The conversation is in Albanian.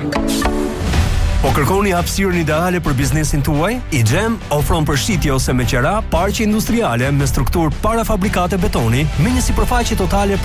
Po kërkoni hapësirën ideale për biznesin tuaj? iGEM ofron përshitje ose me qera parqe industriale me strukturë parafabrikate betoni me një sipërfaqe totale